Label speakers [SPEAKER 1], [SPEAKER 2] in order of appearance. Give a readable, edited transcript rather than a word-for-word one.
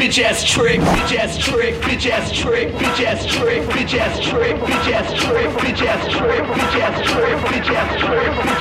[SPEAKER 1] bitch ass trick, bitch ass trick, bitch ass trick, bitch ass trick, bitch ass trick, bitch ass trick, bitch ass trick, bitch ass trick, bitch ass trick, bitch ass trick.